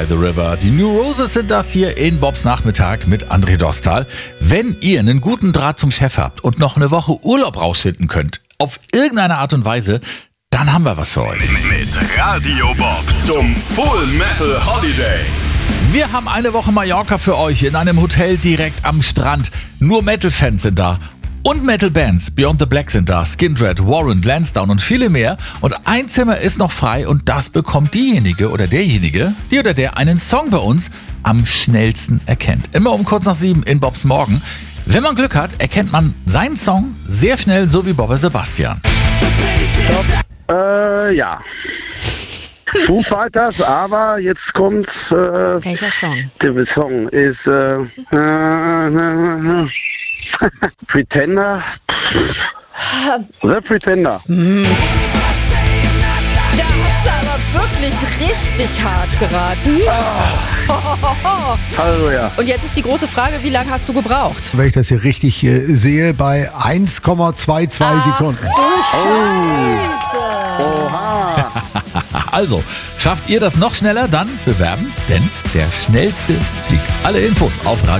by the River. Die New Roses sind das hier in Bobs Nachmittag mit André Dostal. Wenn ihr einen guten Draht zum Chef habt und noch eine Woche Urlaub rausschinden könnt, auf irgendeine Art und Weise, dann haben wir was für euch. Mit Radio Bob zum Full Metal Holiday. Wir haben eine Woche Mallorca für euch in einem Hotel direkt am Strand. Nur Metal-Fans sind da. Und Metal-Bands, Beyond the Black sind da, Skindred, Warrant, Lansdowne und viele mehr. Und ein Zimmer ist noch frei und das bekommt diejenige oder derjenige, die oder der einen Song bei uns am schnellsten erkennt. Immer um kurz nach 7 in Bobs Morgen. Wenn man Glück hat, erkennt man seinen Song sehr schnell, so wie Bobbe Sebastian. Ja. Foo Fighters, aber jetzt kommt... Welcher Song? Der Song ist... Pretender. The Pretender. Da hast du aber wirklich richtig hart geraten. Halleluja. Und jetzt ist die große Frage, wie lange hast du gebraucht? Wenn ich das hier richtig sehe, bei 1,22 Sekunden. Du Scheiße. Oha. Also, schafft ihr das noch schneller, dann bewerben, denn der Schnellste fliegt. Alle Infos auf Radio.